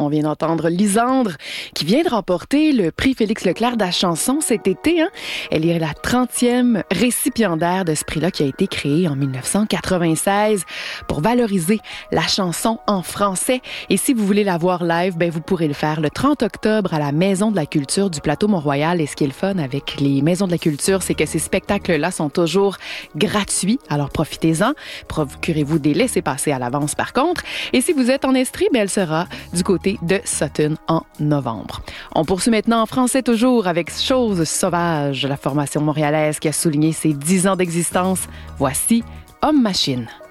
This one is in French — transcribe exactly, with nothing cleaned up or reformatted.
On vient d'entendre Lisandre, qui vient de remporter le prix Félix Leclerc de la chanson cet été. Hein? Elle est la trentième récipiendaire de ce prix-là qui a été créé en dix-neuf cent quatre-vingt-seize pour valoriser la chanson en français. Et si vous voulez la voir live, ben vous pourrez le faire le trente octobre à la Maison de la Culture du Plateau Mont-Royal. Et ce qui est le fun avec les Maisons de la Culture, c'est que ces spectacles-là sont toujours gratuits. Alors profitez-en. Procurez-vous des laissez-passer à l'avance par contre. Et si vous êtes en Estrie, ben elle sera du côté de Sutton en novembre. On poursuit maintenant en français toujours avec Chose sauvage, la formation montréalaise qui a souligné ses dix ans d'existence. Voici Homme Machine.